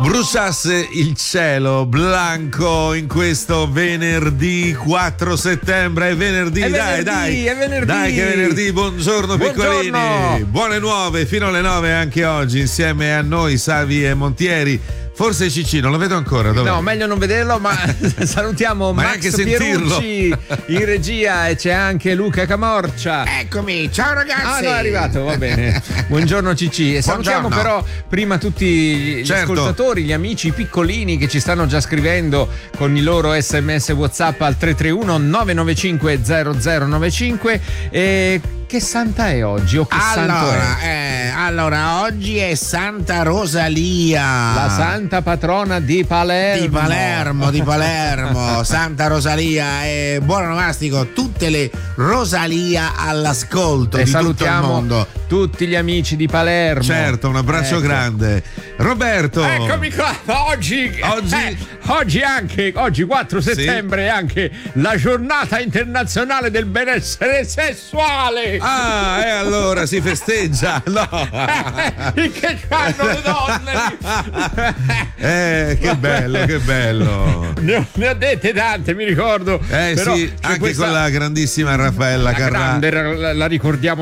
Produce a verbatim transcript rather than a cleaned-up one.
bruciasse il cielo blanco in questo venerdì quattro settembre. È venerdì, è dai, venerdì, dai, è venerdì. dai che è venerdì. Buongiorno, Buongiorno. piccolini, buone nuove fino alle nove anche oggi insieme a noi Savi e Montieri. Forse Cicci, non lo vedo ancora. Dov'è? No, meglio non vederlo, ma salutiamo ma Max sentirlo. Pierucci in regia e c'è anche Luca Camorcia. Eccomi, ciao ragazzi. Ah, no, è arrivato, va bene. Buongiorno Cicci. E salutiamo Buongiorno. però prima tutti gli Certo. ascoltatori, gli amici, i piccolini che ci stanno già scrivendo con i loro sms WhatsApp al tre tre uno nove nove cinque zero zero nove cinque. E che santa è oggi? O che santo Allora, è? eh, allora, oggi è Santa Rosalia. La santa patrona di Palermo. Di Palermo, di Palermo, Santa Rosalia, e buon onomastico tutte le Rosalia all'ascolto E di tutto il salutiamo mondo. tutti gli amici di Palermo. Certo, un abbraccio Ecco. grande. Roberto. Eccomi qua, oggi, Oggi- eh, oggi anche, oggi quattro settembre è anche la giornata internazionale del benessere sessuale. Ah, e allora si festeggia. No. Il che fanno le donne. Eh, che bello, che bello. Ne ho, ne ho dette tante, mi ricordo. Eh Però sì, c'è anche questa- con la grandissima Raffaella la Carrà. grande, la, la ricordiamo